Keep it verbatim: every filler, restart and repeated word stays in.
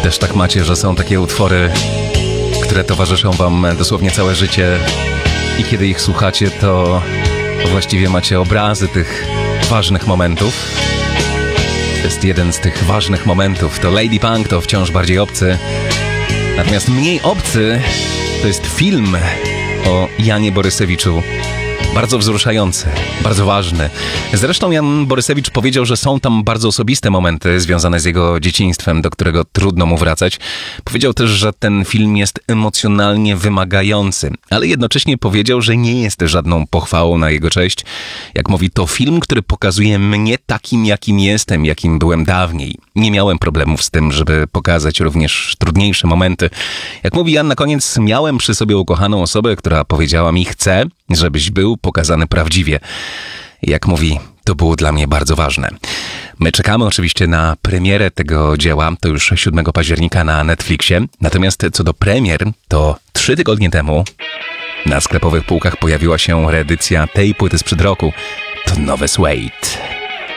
też tak macie, że są takie utwory, które towarzyszą wam dosłownie całe życie i kiedy ich słuchacie, to właściwie macie obrazy tych ważnych momentów. To jest jeden z tych ważnych momentów. To Lady Punk, to Wciąż bardziej obcy. Natomiast mniej obcy to jest film o Janie Borysewiczu. Bardzo wzruszający, bardzo ważny. Zresztą Jan Borysewicz powiedział, że są tam bardzo osobiste momenty związane z jego dzieciństwem, do którego trudno mu wracać. Powiedział też, że ten film jest emocjonalnie wymagający, ale jednocześnie powiedział, że nie jest żadną pochwałą na jego cześć. Jak mówi, to film, który pokazuje mnie takim, jakim jestem, jakim byłem dawniej. Nie miałem problemów z tym, żeby pokazać również trudniejsze momenty. Jak mówi Jan na koniec, miałem przy sobie ukochaną osobę, która powiedziała mi, chcę, żebyś był pokazany prawdziwie. Jak mówi, to było dla mnie bardzo ważne. My czekamy oczywiście na premierę tego dzieła, to już siódmego października na Netflixie. Natomiast co do premier, to trzy tygodnie temu na sklepowych półkach pojawiła się reedycja tej płyty sprzed roku. To nowe Suede.